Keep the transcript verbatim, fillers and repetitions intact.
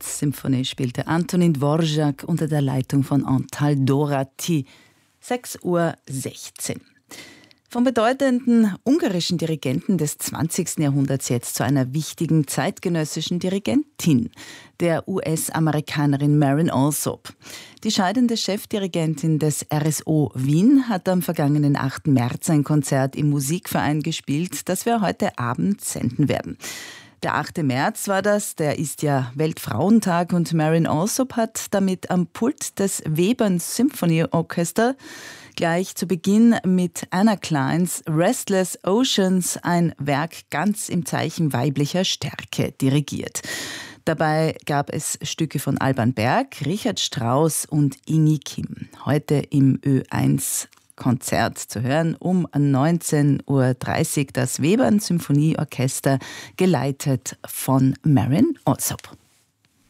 Märzsymphonie spielte Antonin Dvorak unter der Leitung von Antal Dorati. sechs Uhr sechzehn. Vom bedeutenden ungarischen Dirigenten des zwanzigsten Jahrhunderts jetzt zu einer wichtigen zeitgenössischen Dirigentin, der U S-Amerikanerin Marin Alsop. Die scheidende Chefdirigentin des R S O Wien hat am vergangenen achten März ein Konzert im Musikverein gespielt, das wir heute Abend senden werden. Der achte März war das, der ist ja Weltfrauentag, und Marin Alsop hat damit am Pult des Webern Symphony Orchestra gleich zu Beginn mit Anna Kleins Restless Oceans ein Werk ganz im Zeichen weiblicher Stärke dirigiert. Dabei gab es Stücke von Alban Berg, Richard Strauss und Ingi Kim. Heute im Ö eins Konzert zu hören um neunzehn Uhr dreißig das Webern Symphonieorchester, geleitet von Marin Alsop.